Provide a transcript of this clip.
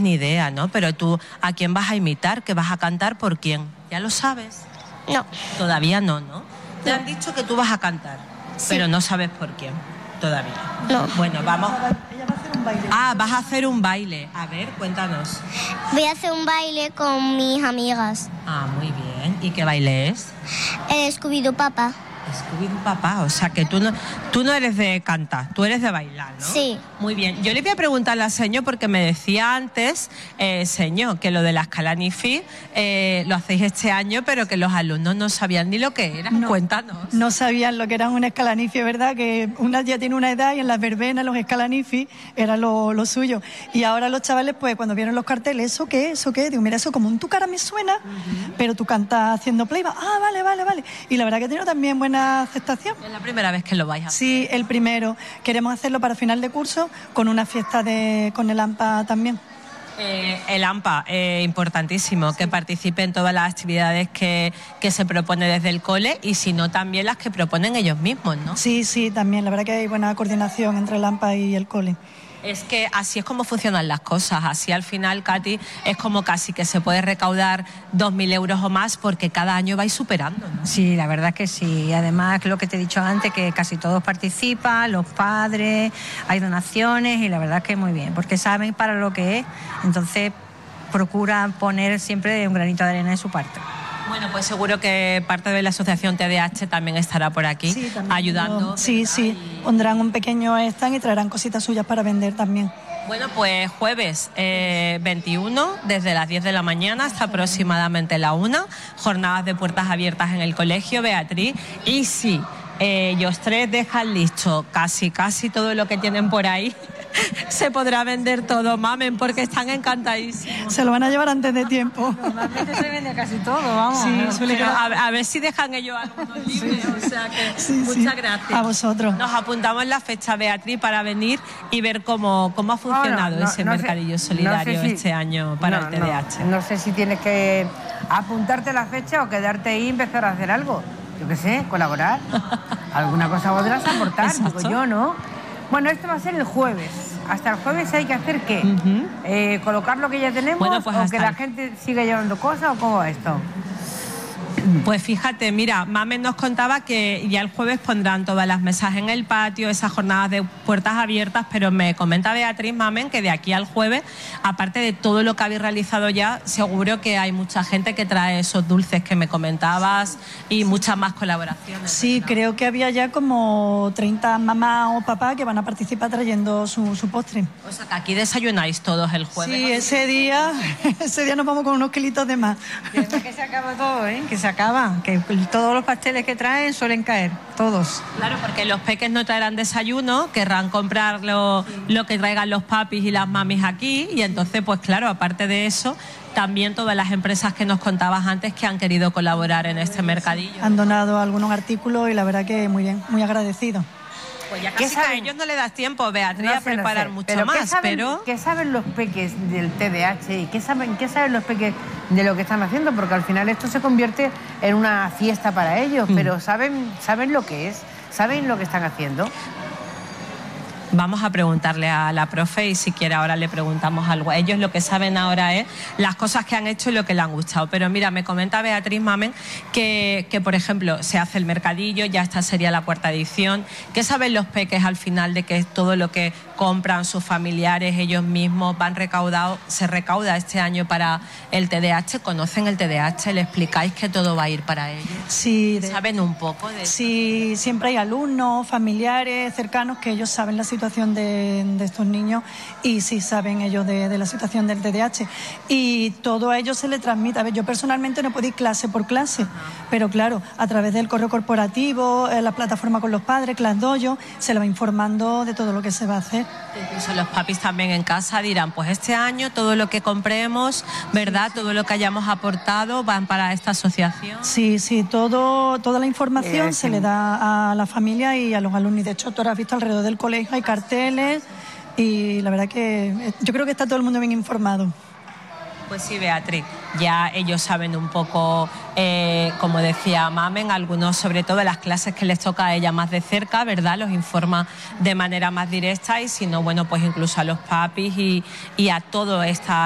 ni idea, ¿no? Pero tú, ¿a quién vas a imitar? ¿Qué vas a cantar? ¿Por quién? ¿Ya lo sabes? No. Todavía no, ¿no? Te han dicho que tú vas a cantar, Sí. pero no sabes por quién. Todavía. No. Bueno, vamos. Ella va a hacer un baile. Ah, vas a hacer un baile. A ver, cuéntanos. Voy a hacer un baile con mis amigas. Ah, muy bien. ¿Y qué baile es? El Scooby-Doo Papá. Scooby-Doo Papá, o sea que tú no eres de cantar, tú eres de bailar, ¿no? Sí. Muy bien. Yo le voy a preguntar a la señor porque me decía antes, señor, que lo de la Escalanifi lo hacéis este año, pero que los alumnos no sabían ni lo que era. No. Cuéntanos. No sabían lo que era un escalanifi, ¿verdad? Que una ya tiene una edad y en las verbenas los escalanifi era lo suyo. Y ahora los chavales, pues cuando vieron los carteles, ¿eso qué? ¿Eso qué? Digo, mira, eso como un tu cara me suena, pero tú cantas haciendo playback. Ah, vale. Y la verdad que ha tenido también buena aceptación. Es la primera vez que lo vais a hacer. Sí, el primero. Queremos hacerlo para final de curso con una fiesta con el AMPA también. El AMPA, importantísimo, que participe en todas las actividades que se propone desde el cole y si no también las que proponen ellos mismos, ¿no? Sí, también. La verdad que hay buena coordinación entre el AMPA y el cole. Es que así es como funcionan las cosas. Así al final, Katy, es como casi que se puede recaudar 2.000 euros o más porque cada año vais superando, ¿no? Sí, la verdad que sí. Además, lo que te he dicho antes, que casi todos participan, los padres, hay donaciones y la verdad que muy bien, porque saben para lo que es. Entonces, procuran poner siempre un granito de arena de su parte. Bueno, pues seguro que parte de la asociación TDAH también estará por aquí ayudando. Sí. Pondrán un pequeño stand y traerán cositas suyas para vender también. Bueno, pues jueves 21, desde las 10 de la mañana hasta aproximadamente la 1, jornadas de puertas abiertas en el colegio Beatriz. Y sí, ellos tres dejan listo casi todo lo que tienen por ahí. Se podrá vender todo, mamen, porque están encantadísimos. Se lo van a llevar antes de tiempo. Normalmente se vende casi todo, vamos. Sí, suele Pero quedar. a ver si dejan ellos algunos libres, o sea que muchas gracias. A vosotros. Nos apuntamos la fecha, Beatriz, para venir y ver cómo ha funcionado ese mercadillo solidario este año para el TDAH. No sé si tienes que apuntarte la fecha o quedarte ahí y empezar a hacer algo. Yo qué sé, colaborar. Alguna cosa podrás aportar, Exacto. digo yo, ¿no? Bueno, esto va a ser el jueves. ¿Hasta el jueves hay que hacer qué? ¿Colocar lo que ya tenemos Bueno, pues o que la gente siga llevando cosas o cómo va esto? Pues fíjate, mira, Mamen nos contaba que ya el jueves pondrán todas las mesas en el patio, esas jornadas de puertas abiertas, pero me comenta Beatriz, Mamen, que de aquí al jueves, aparte de todo lo que habéis realizado ya, seguro que hay mucha gente que trae esos dulces que me comentabas y muchas más colaboraciones. Sí, ¿no? creo que había ya como 30 mamás o papás que van a participar trayendo su postre. O sea, que aquí desayunáis todos el jueves. Sí, ese día nos vamos con unos kilitos de más. Que se acaba todo, ¿eh? Que se acaba, que todos los pasteles que traen suelen caer, todos. Claro, porque los peques no traerán desayuno, querrán comprar lo que traigan los papis y las mamis aquí y entonces, pues claro, aparte de eso, también todas las empresas que nos contabas antes que han querido colaborar en este mercadillo. Han donado algunos artículos y la verdad que muy bien, muy agradecido. Pues ya casi a ellos no le das tiempo, Beatriz, a preparar mucho pero más, ¿qué saben los peques del TDAH y qué saben los peques de lo que están haciendo? Porque al final esto se convierte en una fiesta para ellos, pero ¿saben lo que es? ¿Saben lo que están haciendo? Vamos a preguntarle a la profe y si quiere ahora le preguntamos algo. Ellos lo que saben ahora es las cosas que han hecho y lo que le han gustado. Pero mira, me comenta Beatriz, Mamen, que por ejemplo, se hace el mercadillo, ya esta sería la 4ª edición. ¿Qué saben los peques al final de que todo lo que compran sus familiares, ellos mismos, se recauda este año para el TDAH? ¿Conocen el TDAH? ¿Le explicáis que todo va a ir para ellos? Sí. ¿Saben un poco de eso? Sí, siempre hay alumnos, familiares, cercanos que ellos saben la situación de estos niños y sí saben ellos de la situación del TDAH. Y todo a ellos se les transmite. A ver, yo personalmente no puedo ir clase por clase, pero claro, a través del correo corporativo, la plataforma con los padres, Class Dojo, se les va informando de todo lo que se va a hacer. Incluso los papis también en casa dirán, pues este año todo lo que compremos, ¿verdad? Todo lo que hayamos aportado van para esta asociación. Sí, toda la información se le da a la familia y a los alumnos. Y de hecho, tú has visto alrededor del colegio hay carteles y la verdad que yo creo que está todo el mundo bien informado. Pues sí, Beatriz, ya ellos saben un poco, como decía Mamen, algunos sobre todo las clases que les toca a ella más de cerca, ¿verdad? Los informa de manera más directa y si no, bueno, pues incluso a los papis y a toda esta